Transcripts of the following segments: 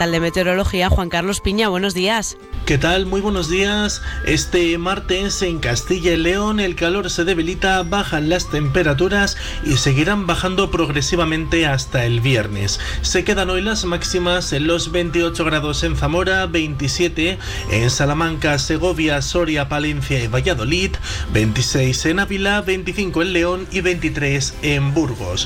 Estatal de Meteorología, Juan Carlos Piña. Buenos días. ¿Qué tal? Muy buenos días. Este martes en Castilla y León el calor se debilita, bajan las temperaturas y seguirán bajando progresivamente hasta el viernes. Se quedan hoy las máximas en los 28 grados en Zamora, 27 en Salamanca, Segovia, Soria, Palencia y Valladolid, 26 en Ávila, 25 en León y 23 en Burgos.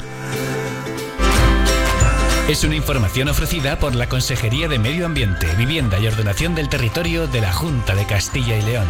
Es una información ofrecida por la Consejería de Medio Ambiente, Vivienda y Ordenación del Territorio de la Junta de Castilla y León.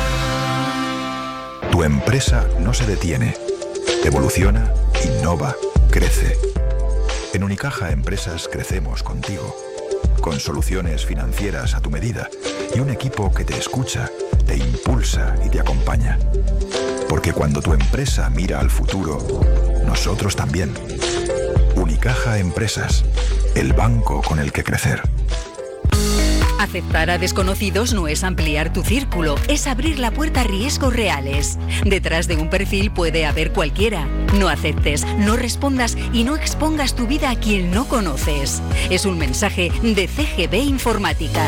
Tu empresa no se detiene. Evoluciona, innova, crece. En Unicaja Empresas crecemos contigo. Con soluciones financieras a tu medida y un equipo que te escucha, te impulsa y te acompaña. Porque cuando tu empresa mira al futuro, nosotros también. Unicaja Empresas, el banco con el que crecer. Aceptar a desconocidos no es ampliar tu círculo, es abrir la puerta a riesgos reales. Detrás de un perfil puede haber cualquiera. No aceptes, no respondas y no expongas tu vida a quien no conoces. Es un mensaje de CGB Informática.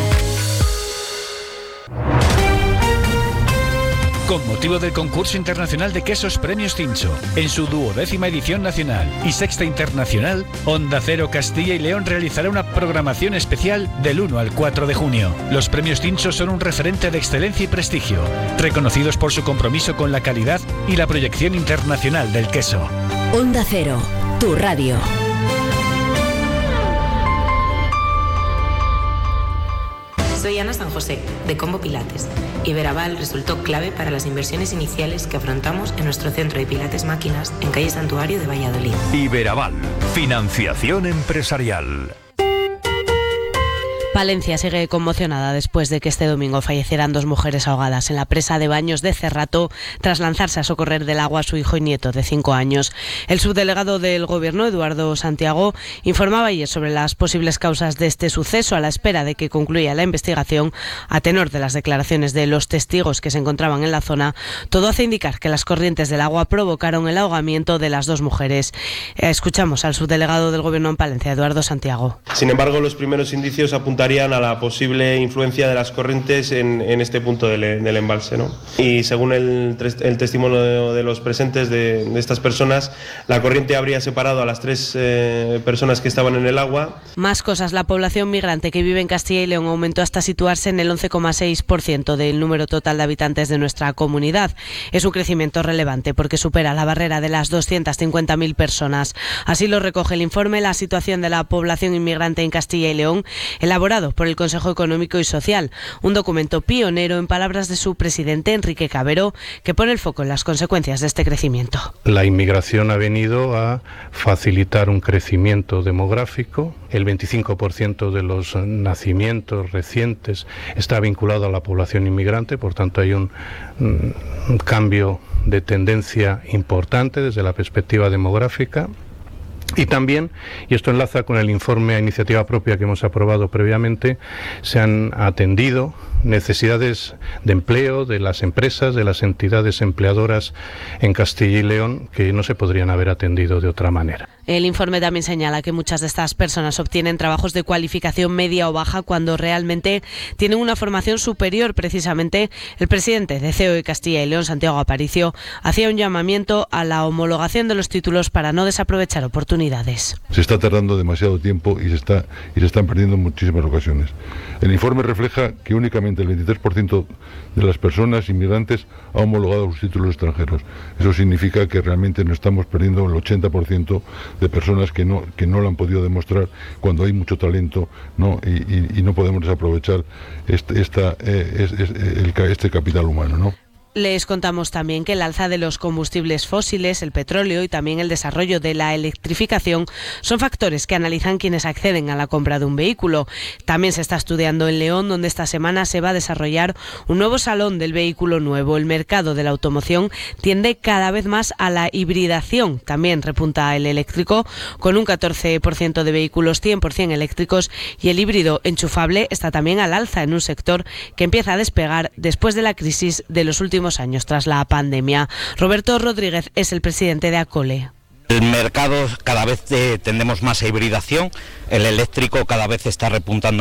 Con motivo del concurso internacional de quesos Premios Cincho, en su 12ª edición nacional y 6ª internacional, Onda Cero Castilla y León realizará una programación especial del 1 al 4 de junio. Los Premios Cincho son un referente de excelencia y prestigio, reconocidos por su compromiso con la calidad y la proyección internacional del queso. Onda Cero, tu radio. Soy Ana San José, de Combo Pilates. Iberaval resultó clave para las inversiones iniciales que afrontamos en nuestro centro de Pilates Máquinas en calle Santuario de Valladolid. Iberaval, financiación empresarial. Palencia sigue conmocionada después de que este domingo fallecieran 2 mujeres ahogadas en la presa de Baños de Cerrato tras lanzarse a socorrer del agua a su hijo y nieto de 5 años. El subdelegado del Gobierno, Eduardo Santiago, informaba ayer sobre las posibles causas de este suceso a la espera de que concluya la investigación. A tenor de las declaraciones de los testigos que se encontraban en la zona, todo hace indicar que las corrientes del agua provocaron el ahogamiento de las 2 mujeres. Escuchamos al subdelegado del Gobierno en Palencia, Eduardo Santiago. Sin embargo, los primeros indicios apuntarían a la posible influencia de las corrientes en este punto del embalse, ¿no? Y según el testimonio de los presentes de estas personas, la corriente habría separado a las 3 personas que estaban en el agua. Más cosas. La población migrante que vive en Castilla y León aumentó hasta situarse en el 11,6% del número total de habitantes de nuestra comunidad. Es un crecimiento relevante porque supera la barrera de las 250.000 personas. Así lo recoge el informe La situación de la población inmigrante en Castilla y León, elaborado por el Consejo Económico y Social, un documento pionero en palabras de su presidente Enrique Cabero, que pone el foco en las consecuencias de este crecimiento. La inmigración ha venido a facilitar un crecimiento demográfico. El 25% de los nacimientos recientes está vinculado a la población inmigrante, por tanto hay un cambio de tendencia importante desde la perspectiva demográfica. Y también, y esto enlaza con el informe a iniciativa propia que hemos aprobado previamente, se han atendido necesidades de empleo de las empresas, de las entidades empleadoras en Castilla y León que no se podrían haber atendido de otra manera. El informe también señala que muchas de estas personas obtienen trabajos de cualificación media o baja cuando realmente tienen una formación superior. Precisamente el presidente de COE Castilla y León, Santiago Aparicio, hacía un llamamiento a la homologación de los títulos para no desaprovechar oportunidades. Se está tardando demasiado tiempo y se están perdiendo muchísimas ocasiones. El informe refleja que únicamente el 23% de las personas inmigrantes ha homologado sus títulos extranjeros. Eso significa que realmente nos estamos perdiendo el 80% de personas que no lo han podido demostrar cuando hay mucho talento, ¿no? Y no podemos desaprovechar este capital humano, ¿no? Les contamos también que el alza de los combustibles fósiles, el petróleo y también el desarrollo de la electrificación son factores que analizan quienes acceden a la compra de un vehículo. También se está estudiando en León, donde esta semana se va a desarrollar un nuevo salón del vehículo nuevo. El mercado de la automoción tiende cada vez más a la hibridación. También repunta el eléctrico, con un 14% de vehículos 100% eléctricos, y el híbrido enchufable está también al alza en un sector que empieza a despegar después de la crisis de los últimos años tras la pandemia. Roberto Rodríguez es el presidente de ACOLE. El mercado cada vez tendemos más a hibridación, el eléctrico cada vez está repuntando